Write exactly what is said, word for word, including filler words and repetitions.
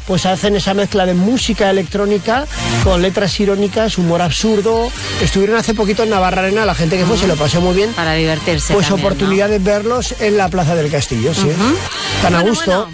pues hacen esa mezcla de música electrónica con letras irónicas, humor absurdo. Estuvieron hace poquito en Navarrarena, la gente que fue uh-huh. se lo pasó muy bien. Para divertirse Pues también, oportunidad ¿no? de verlos en la Plaza del Castillo, sí. Uh-huh. Tan bueno, a gusto. Bueno.